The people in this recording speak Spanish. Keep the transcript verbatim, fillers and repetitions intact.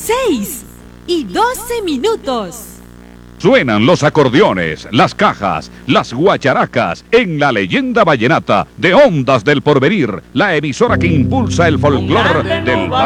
seis y doce minutos. Suenan los acordeones, las cajas, las guacharacas en la leyenda vallenata de Ondas del Porvenir, la emisora que impulsa el folclore del